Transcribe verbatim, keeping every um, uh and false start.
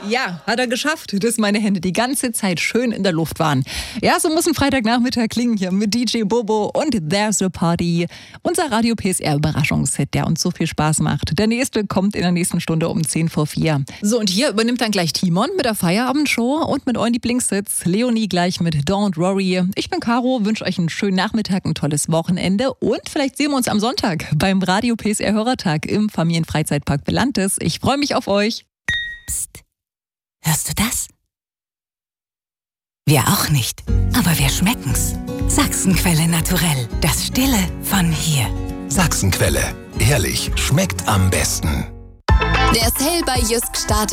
Ja, hat er geschafft, dass meine Hände die ganze Zeit schön in der Luft waren. Ja, so muss ein Freitagnachmittag klingen hier mit D J Bobo und There's a Party. Unser Radio P S R-Überraschungshit, der uns so viel Spaß macht. Der nächste kommt in der nächsten Stunde um zehn vor vier. So, und hier übernimmt dann gleich Timon mit der Feierabendshow und mit euren Lieblingshits. Leonie gleich mit Don't Worry. Ich bin Caro, wünsche euch einen schönen Nachmittag, ein tolles Wochenende und vielleicht sehen wir uns am Sonntag beim Radio P S R-Hörertag im Familienfreizeitpark Belantes. Ich freue mich auf euch. Psst. Hörst du das? Wir auch nicht, aber wir schmecken's. Sachsenquelle naturell, das Stille von hier. Sachsenquelle, ehrlich, schmeckt am besten. Der Sale bei Jysk startet